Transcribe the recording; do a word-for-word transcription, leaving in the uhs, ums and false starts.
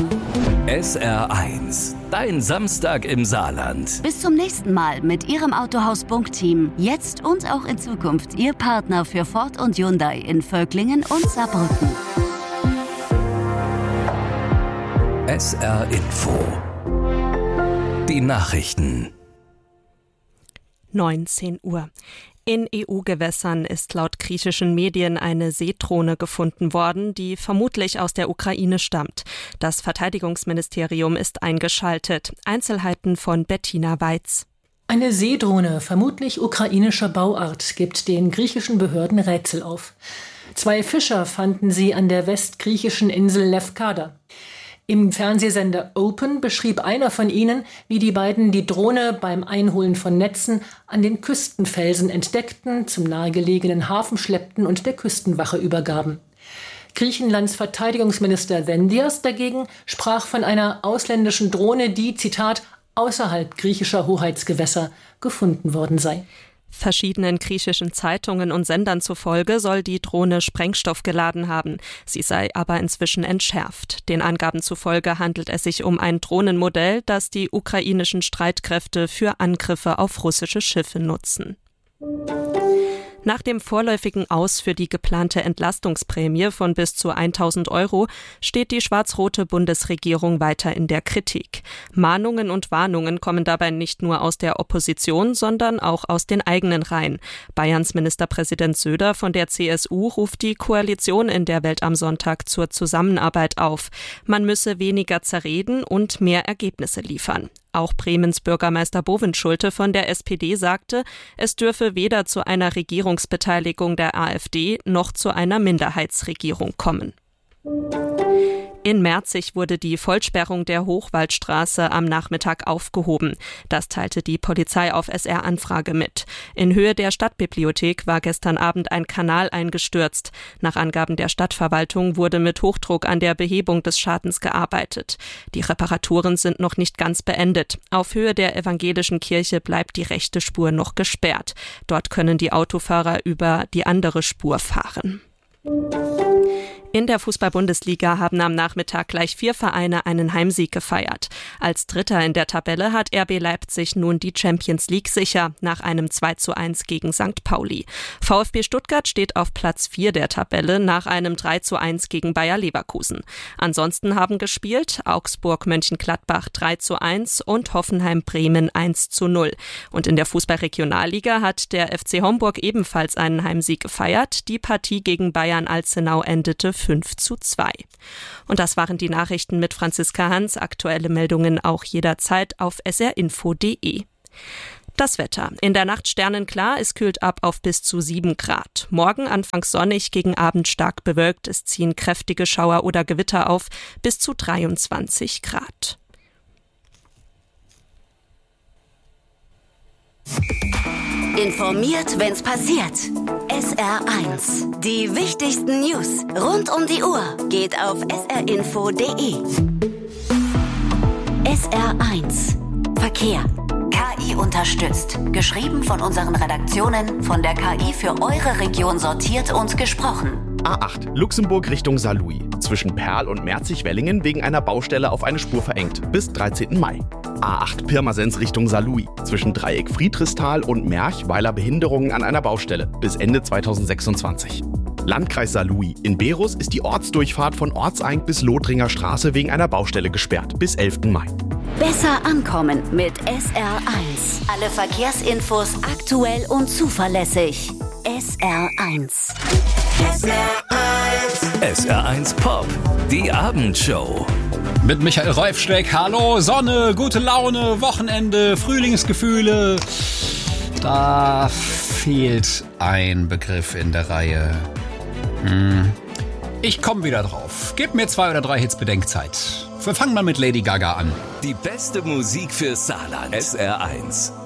S R eins, dein Samstag im Saarland. Bis zum nächsten Mal mit Ihrem Autohaus-Bunk-Team. Jetzt und auch in Zukunft Ihr Partner für Ford und Hyundai in Völklingen und Saarbrücken. S R Info. Die Nachrichten. neunzehn Uhr. In E U-Gewässern ist laut griechischen Medien eine Seedrohne gefunden worden, die vermutlich aus der Ukraine stammt. Das Verteidigungsministerium ist eingeschaltet. Einzelheiten von Bettina Weiz. Eine Seedrohne, vermutlich ukrainischer Bauart, gibt den griechischen Behörden Rätsel auf. Zwei Fischer fanden sie an der westgriechischen Insel Lefkada. Im Fernsehsender Open beschrieb einer von ihnen, wie die beiden die Drohne beim Einholen von Netzen an den Küstenfelsen entdeckten, zum nahegelegenen Hafen schleppten und der Küstenwache übergaben. Griechenlands Verteidigungsminister Vendias dagegen sprach von einer ausländischen Drohne, die, Zitat, außerhalb griechischer Hoheitsgewässer gefunden worden sei. Verschiedenen griechischen Zeitungen und Sendern zufolge soll die Drohne Sprengstoff geladen haben. Sie sei aber inzwischen entschärft. Den Angaben zufolge handelt es sich um ein Drohnenmodell, das die ukrainischen Streitkräfte für Angriffe auf russische Schiffe nutzen. Nach dem vorläufigen Aus für die geplante Entlastungsprämie von bis zu tausend Euro steht die schwarz-rote Bundesregierung weiter in der Kritik. Mahnungen und Warnungen kommen dabei nicht nur aus der Opposition, sondern auch aus den eigenen Reihen. Bayerns Ministerpräsident Söder von der C S U ruft die Koalition in der Welt am Sonntag zur Zusammenarbeit auf. Man müsse weniger zerreden und mehr Ergebnisse liefern. Auch Bremens Bürgermeister Bovenschulte von der S P D sagte, es dürfe weder zu einer Regierungsbeteiligung der AfD noch zu einer Minderheitsregierung kommen. In Merzig wurde die Vollsperrung der Hochwaldstraße am Nachmittag aufgehoben. Das teilte die Polizei auf S R-Anfrage mit. In Höhe der Stadtbibliothek war gestern Abend ein Kanal eingestürzt. Nach Angaben der Stadtverwaltung wurde mit Hochdruck an der Behebung des Schadens gearbeitet. Die Reparaturen sind noch nicht ganz beendet. Auf Höhe der evangelischen Kirche bleibt die rechte Spur noch gesperrt. Dort können die Autofahrer über die andere Spur fahren. In der Fußball-Bundesliga haben am Nachmittag gleich vier Vereine einen Heimsieg gefeiert. Als Dritter in der Tabelle hat R B Leipzig nun die Champions League sicher, nach einem zwei zu eins gegen Sankt Pauli. VfB Stuttgart steht auf Platz vier der Tabelle nach einem drei zu eins gegen Bayer Leverkusen. Ansonsten haben gespielt Augsburg Mönchengladbach drei zu eins und Hoffenheim Bremen eins zu null. Und in der Fußball-Regionalliga hat der F C Homburg ebenfalls einen Heimsieg gefeiert. Die Partie gegen Bayern Alzenau endete fünf zu zwei. Und das waren die Nachrichten mit Franziska Hans. Aktuelle Meldungen auch jederzeit auf s r info punkt d e. Das Wetter. In der Nacht sternenklar, es kühlt ab auf bis zu sieben Grad. Morgen anfangs sonnig, gegen Abend stark bewölkt. Es ziehen kräftige Schauer oder Gewitter auf, bis zu dreiundzwanzig Grad. Informiert, wenn's passiert. S R eins. Die wichtigsten News rund um die Uhr geht auf s r info punkt d e. S R eins. Verkehr. K I unterstützt. Geschrieben von unseren Redaktionen, von der K I für eure Region sortiert und gesprochen. A acht, Luxemburg Richtung Saarlouis. Zwischen Perl und Merzig-Wellingen wegen einer Baustelle auf eine Spur verengt. Bis dreizehnten Mai. A acht, Pirmasens Richtung Saarlouis. Zwischen Dreieck Friedrichsthal und Merch, weiler Behinderungen an einer Baustelle. Bis Ende zweitausendsechsundzwanzig. Landkreis Saarlouis. In Berus ist die Ortsdurchfahrt von Ortseing bis Lothringer Straße wegen einer Baustelle gesperrt. Bis elften Mai. Besser ankommen mit S R eins. Alle Verkehrsinfos aktuell und zuverlässig. S R eins. S R eins. S R eins Pop. Die Abendshow. Mit Michael Reufschreck. Hallo, Sonne, gute Laune, Wochenende, Frühlingsgefühle. Da fehlt ein Begriff in der Reihe. Hm. Ich komme wieder drauf. Gib mir zwei oder drei Hits Bedenkzeit. Wir fangen mal mit Lady Gaga an. Die beste Musik für Saarland. S R eins.